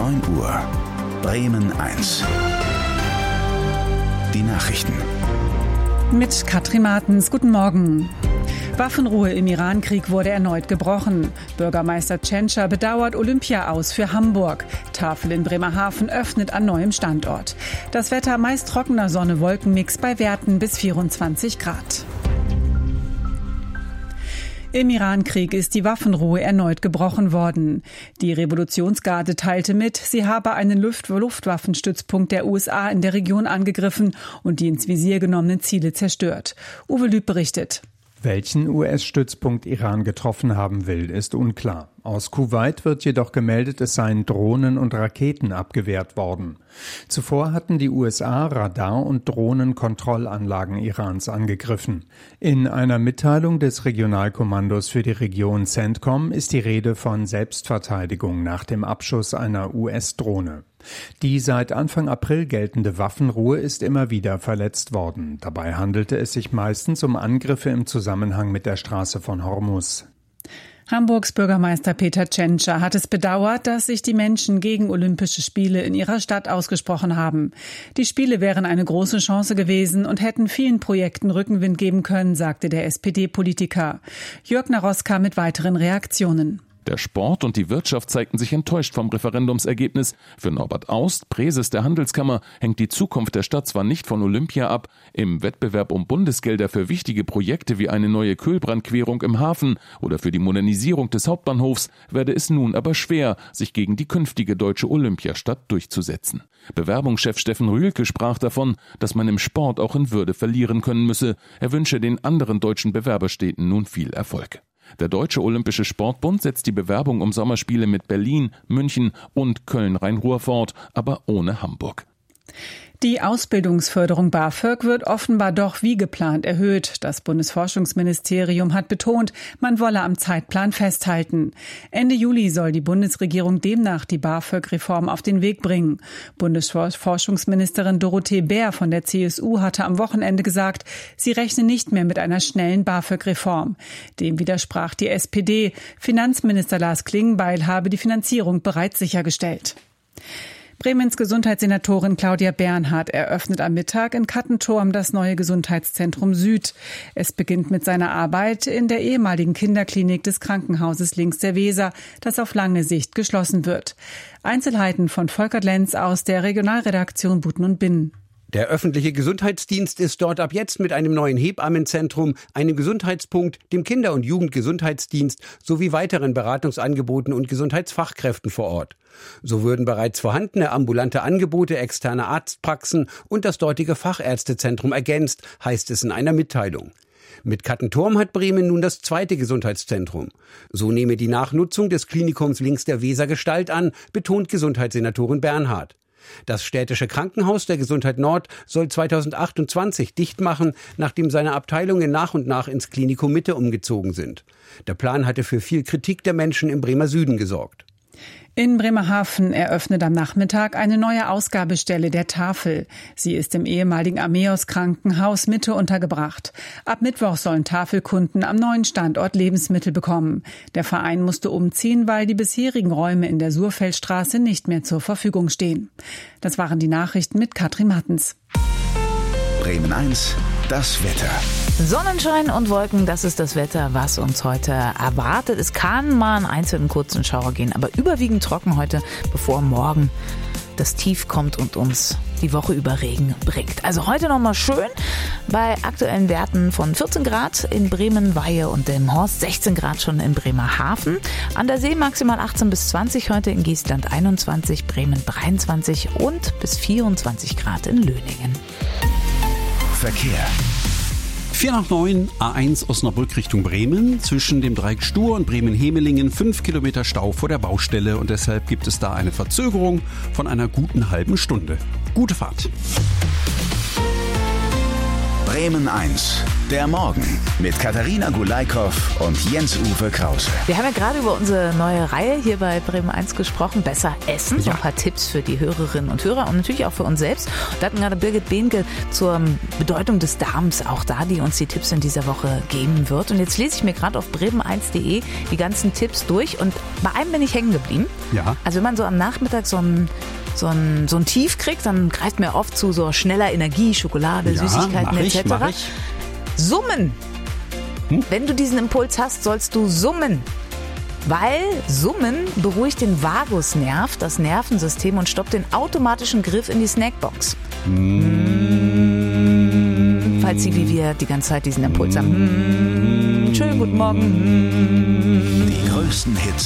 9 Uhr. Bremen 1. Die Nachrichten. Mit Katrin Martens. Guten Morgen. Waffenruhe im Iran-Krieg wurde erneut gebrochen. Bürgermeister Tschentscher bedauert Olympia aus für Hamburg. Tafel in Bremerhaven öffnet an neuem Standort. Das Wetter meist trockener Sonne-Wolkenmix bei Werten bis 24 Grad. Im Iran-Krieg ist die Waffenruhe erneut gebrochen worden. Die Revolutionsgarde teilte mit, sie habe einen Luftwaffenstützpunkt der USA in der Region angegriffen und die ins Visier genommenen Ziele zerstört. Uwe Lüb berichtet. Welchen US-Stützpunkt Iran getroffen haben will, ist unklar. Aus Kuwait wird jedoch gemeldet, es seien Drohnen und Raketen abgewehrt worden. Zuvor hatten die USA Radar- und Drohnenkontrollanlagen Irans angegriffen. In einer Mitteilung des Regionalkommandos für die Region CENTCOM ist die Rede von Selbstverteidigung nach dem Abschuss einer US-Drohne. Die seit Anfang April geltende Waffenruhe ist immer wieder verletzt worden. Dabei handelte es sich meistens um Angriffe im Zusammenhang mit der Straße von Hormuz. Hamburgs Bürgermeister Peter Tschentscher hat es bedauert, dass sich die Menschen gegen Olympische Spiele in ihrer Stadt ausgesprochen haben. Die Spiele wären eine große Chance gewesen und hätten vielen Projekten Rückenwind geben können, sagte der SPD-Politiker. Jörg Naroska mit weiteren Reaktionen. Der Sport und die Wirtschaft zeigten sich enttäuscht vom Referendumsergebnis. Für Norbert Aust, Präses der Handelskammer, hängt die Zukunft der Stadt zwar nicht von Olympia ab. Im Wettbewerb um Bundesgelder für wichtige Projekte wie eine neue Kühlbrandquerung im Hafen oder für die Modernisierung des Hauptbahnhofs werde es nun aber schwer, sich gegen die künftige deutsche Olympiastadt durchzusetzen. Bewerbungschef Steffen Rühlke sprach davon, dass man im Sport auch in Würde verlieren können müsse. Er wünsche den anderen deutschen Bewerberstädten nun viel Erfolg. Der Deutsche Olympische Sportbund setzt die Bewerbung um Sommerspiele mit Berlin, München und Köln-Rhein-Ruhr fort, aber ohne Hamburg. Die Ausbildungsförderung BAföG wird offenbar doch wie geplant erhöht. Das Bundesforschungsministerium hat betont, man wolle am Zeitplan festhalten. Ende Juli soll die Bundesregierung demnach die BAföG-Reform auf den Weg bringen. Bundesforschungsministerin Dorothee Bär von der CSU hatte am Wochenende gesagt, sie rechne nicht mehr mit einer schnellen BAföG-Reform. Dem widersprach die SPD. Finanzminister Lars Klingbeil habe die Finanzierung bereits sichergestellt. Bremens Gesundheitssenatorin Claudia Bernhardt eröffnet am Mittag in Kattenturm das neue Gesundheitszentrum Süd. Es beginnt mit seiner Arbeit in der ehemaligen Kinderklinik des Krankenhauses links der Weser, das auf lange Sicht geschlossen wird. Einzelheiten von Volkert Lenz aus der Regionalredaktion Buten und Binnen. Der öffentliche Gesundheitsdienst ist dort ab jetzt mit einem neuen Hebammenzentrum, einem Gesundheitspunkt, dem Kinder- und Jugendgesundheitsdienst sowie weiteren Beratungsangeboten und Gesundheitsfachkräften vor Ort. So würden bereits vorhandene ambulante Angebote, externe Arztpraxen und das dortige Fachärztezentrum ergänzt, heißt es in einer Mitteilung. Mit Kattenturm hat Bremen nun das zweite Gesundheitszentrum. So nehme die Nachnutzung des Klinikums links der Weser Gestalt an, betont Gesundheitssenatorin Bernhardt. Das städtische Krankenhaus der Gesundheit Nord soll 2028 dicht machen, nachdem seine Abteilungen nach und nach ins Klinikum Mitte umgezogen sind. Der Plan hatte für viel Kritik der Menschen im Bremer Süden gesorgt. In Bremerhaven eröffnet am Nachmittag eine neue Ausgabestelle der Tafel. Sie ist im ehemaligen Ameos-Krankenhaus Mitte untergebracht. Ab Mittwoch sollen Tafelkunden am neuen Standort Lebensmittel bekommen. Der Verein musste umziehen, weil die bisherigen Räume in der Surfeldstraße nicht mehr zur Verfügung stehen. Das waren die Nachrichten mit Katrin Martens. Bremen 1, das Wetter. Sonnenschein und Wolken, das ist das Wetter, was uns heute erwartet. Es kann mal einen einzelnen kurzen Schauer gehen, aber überwiegend trocken heute, bevor morgen das Tief kommt und uns die Woche über Regen bringt. Also heute nochmal schön bei aktuellen Werten von 14 Grad in Bremen, Weihe und Delmenhorst, 16 Grad schon in Bremerhaven. An der See maximal 18 bis 20, heute in Giesland 21, Bremen 23 und bis 24 Grad in Löningen. Verkehr. 4 nach 9, A1 Osnabrück Richtung Bremen. Zwischen dem Dreieck Stur und Bremen-Hemelingen 5 Kilometer Stau vor der Baustelle und deshalb gibt es da eine Verzögerung von einer guten halben Stunde. Gute Fahrt. Bremen 1, der Morgen mit Katharina Gulaikow und Jens-Uwe Krause. Wir haben ja gerade über unsere neue Reihe hier bei Bremen 1 gesprochen, besser essen, so ein paar Tipps für die Hörerinnen und Hörer und natürlich auch für uns selbst. Da hatten gerade Birgit Behnke zur Bedeutung des Darms auch da, die uns die Tipps in dieser Woche geben wird. Und jetzt lese ich mir gerade auf bremen1.de die ganzen Tipps durch und bei einem bin ich hängen geblieben. Ja. Also wenn man so am Nachmittag so ein Tief kriegt, dann greift mir oft zu so schneller Energie, Schokolade, Süßigkeiten etc. Mach ich. Summen. Wenn du diesen Impuls hast, sollst du summen. Weil Summen beruhigt den Vagusnerv, das Nervensystem, und stoppt den automatischen Griff in die Snackbox. Falls Sie wie wir die ganze Zeit diesen Impuls haben. Schönen guten Morgen. Die größten Hits